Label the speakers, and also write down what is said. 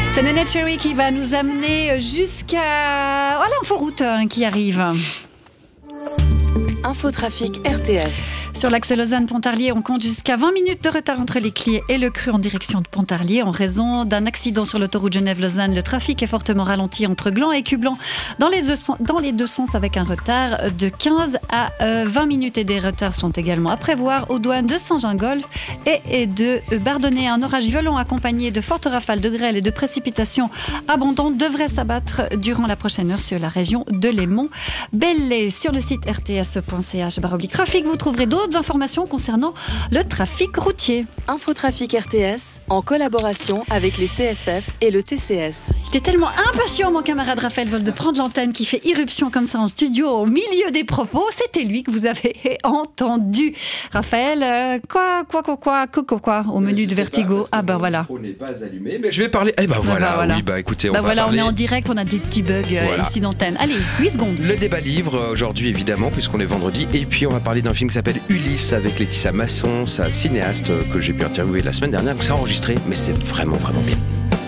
Speaker 1: C'est Néné Cherry qui va nous amener jusqu'à l'inforoute qui arrive.
Speaker 2: Infotrafic RTS.
Speaker 1: Sur l'axe Lausanne-Pontarlier, on compte jusqu'à 20 minutes de retard entre les Cliers et le Cru en direction de Pontarlier en raison d'un accident sur l'autoroute Genève-Lausanne. Le trafic est fortement ralenti entre Gland et Cublan dans les deux sens avec un retard de 15 à 20 minutes et des retards sont également à prévoir aux douanes de Saint-Gingolf et de Bardonnay. Un orage violent accompagné de fortes rafales de grêle et de précipitations abondantes devrait s'abattre durant la prochaine heure sur la région de Lémont-Belley. Sur le site rts.ch/trafic, vous trouverez d'autres informations concernant le trafic routier.
Speaker 2: Infotrafic RTS, en collaboration avec les CFF et le TCS.
Speaker 1: Il était tellement impatient, mon camarade Raphaël Vol, de prendre l'antenne qui fait irruption comme ça en studio au milieu des propos. C'était lui que vous avez entendu. Raphaël, quoi au menu de Vertigo.
Speaker 3: Ah ben voilà. Le micro n'est pas allumé, mais je vais parler. Eh ben voilà. Oui, écoutez, on va parler.
Speaker 1: On est en direct, on a des petits bugs ici d'antenne. Allez, 8 secondes.
Speaker 3: Le débat livre aujourd'hui évidemment puisqu'on est vendredi et puis on va parler d'un film qui s'appelle Ulysse avec Laetitia Masson, sa cinéaste que j'ai pu interviewer la semaine dernière. Donc c'est enregistré, mais c'est vraiment bien.